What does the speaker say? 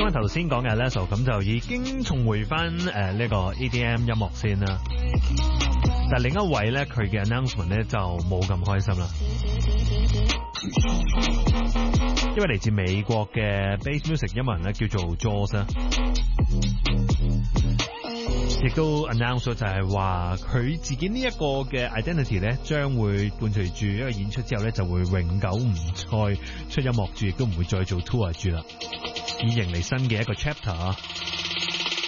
講緊頭先講嘅 Alesso， 咁就已經重回翻呢個 EDM 音樂先啦。但另一位咧，佢嘅 announcement 咧就冇咁開心啦，因為嚟自美國嘅 bass music 音樂人咧叫做 Jaws 啦，亦都 announce 咗就係話佢自己呢一個嘅 identity 咧，將會伴隨住一個演出之後咧，就會永久唔再出音樂住，亦都唔會再做 tour 住啦，以迎嚟新嘅一個 chapter 啊。